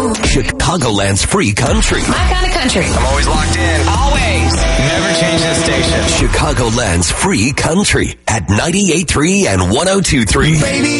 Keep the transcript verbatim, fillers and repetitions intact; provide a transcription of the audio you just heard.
Chicagoland's free country. My kind of country. I'm always locked in. Always. Never change the station. Chicagoland's free country at ninety-eight point three and one oh two point three. Baby,